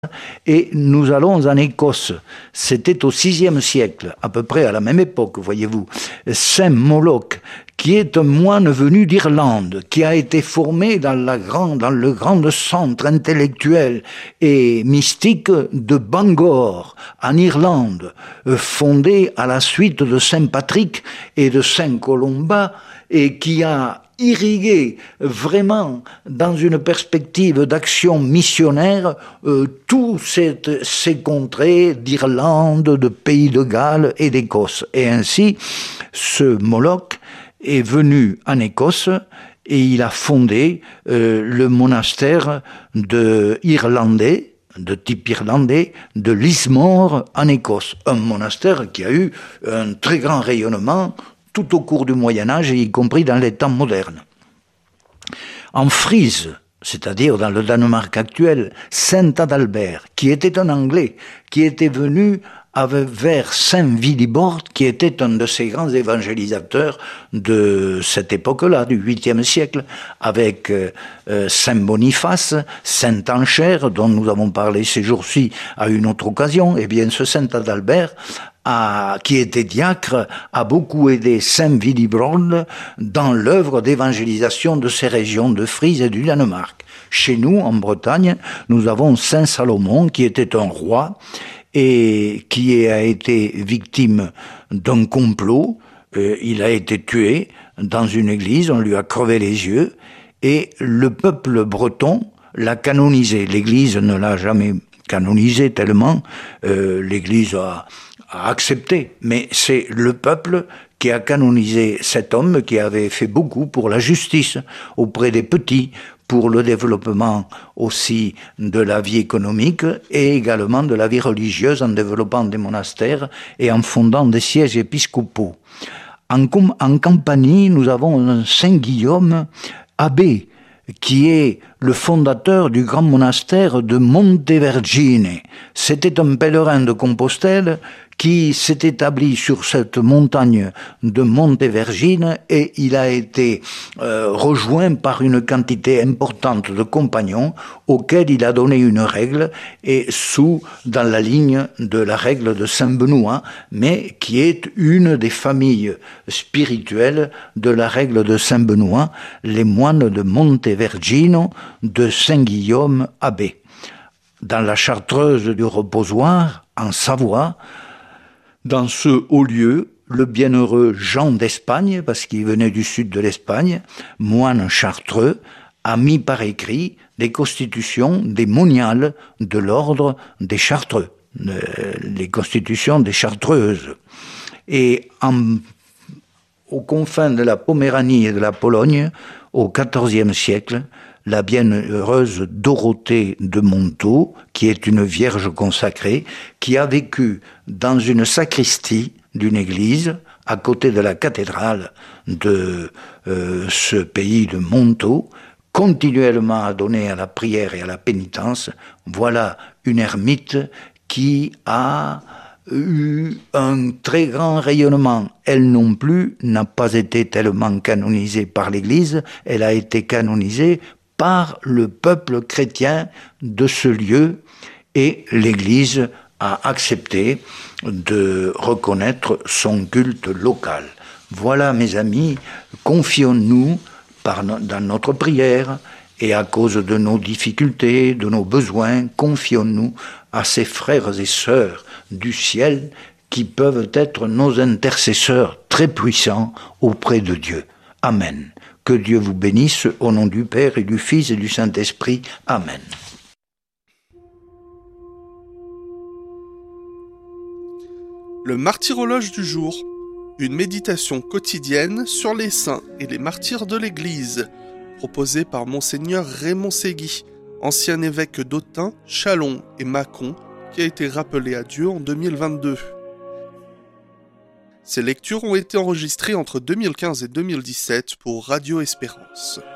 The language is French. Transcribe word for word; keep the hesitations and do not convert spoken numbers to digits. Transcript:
et nous allons en Écosse. C'était au sixième siècle, à peu près à la même époque, voyez-vous. Saint Moloch, qui est un moine venu d'Irlande, qui a été formé dans, la grande, dans le grand centre intellectuel et mystique de Bangor, en Irlande, fondé à la suite de Saint Patrick et de Saint Columba, et qui a irriguer vraiment dans une perspective d'action missionnaire euh, tous ces contrées d'Irlande, de Pays de Galles et d'Écosse. Et ainsi, ce Moloch est venu en Écosse et il a fondé euh, le monastère de irlandais, de type irlandais, de Lismore en Écosse. Un monastère qui a eu un très grand rayonnement tout au cours du Moyen-Âge, y compris dans les temps modernes. En Frise, c'est-à-dire dans le Danemark actuel, Saint Adalbert, qui était un Anglais, qui était venu avec, vers Saint Willibrord, qui était un de ces grands évangélisateurs de cette époque-là, du huitième siècle, avec euh, Saint Boniface, Saint Anchère, dont nous avons parlé ces jours-ci à une autre occasion. Eh bien, ce Saint Adalbert, A, qui était diacre, a beaucoup aidé Saint Willibrord dans l'œuvre d'évangélisation de ces régions de Frise et du Danemark. Chez nous, en Bretagne, nous avons Saint Salomon, qui était un roi et qui a été victime d'un complot. Euh, il a été tué dans une église, on lui a crevé les yeux, et le peuple breton l'a canonisé. L'église ne l'a jamais canonisé tellement, euh, l'église a a accepté, mais c'est le peuple qui a canonisé cet homme qui avait fait beaucoup pour la justice auprès des petits, pour le développement aussi de la vie économique et également de la vie religieuse en développant des monastères et en fondant des sièges épiscopaux. En, en Campanie, nous avons un Saint Guillaume abbé qui est le fondateur du grand monastère de Montevergine. C'était un pèlerin de Compostelle qui s'est établi sur cette montagne de Montevergine et il a été euh, rejoint par une quantité importante de compagnons auxquels il a donné une règle et sous dans la ligne de la règle de Saint Benoît, mais qui est une des familles spirituelles de la règle de Saint Benoît, les moines de Montevergine de Saint Guillaume abbé. Dans la Chartreuse du Reposoir, en Savoie, dans ce haut lieu, le bienheureux Jean d'Espagne, parce qu'il venait du sud de l'Espagne, moine chartreux, a mis par écrit les constitutions des moniales de l'ordre des Chartreux, les constitutions des Chartreuses. Et en, aux confins de la Poméranie et de la Pologne, au quatorzième siècle, la bienheureuse Dorothée de Montaut, qui est une vierge consacrée, qui a vécu dans une sacristie d'une église, à côté de la cathédrale de euh, ce pays de Montaut, continuellement à donner à la prière et à la pénitence. Voilà une ermite qui a eu un très grand rayonnement. Elle non plus n'a pas été tellement canonisée par l'Église, elle a été canonisée par le peuple chrétien de ce lieu et l'Église a accepté de reconnaître son culte local. Voilà, mes amis, confions-nous par no- dans notre prière et à cause de nos difficultés, de nos besoins, confions-nous à ces frères et sœurs du ciel qui peuvent être nos intercesseurs très puissants auprès de Dieu. Amen. Que Dieu vous bénisse au nom du Père et du Fils et du Saint-Esprit. Amen. Le martyrologe du jour, une méditation quotidienne sur les saints et les martyrs de l'Église, proposée par Monseigneur Raymond Ségui, ancien évêque d'Autun, Châlons et Mâcon, qui a été rappelé à Dieu en deux mille vingt-deux. Ces lectures ont été enregistrées entre deux mille quinze et deux mille dix-sept pour Radio Espérance.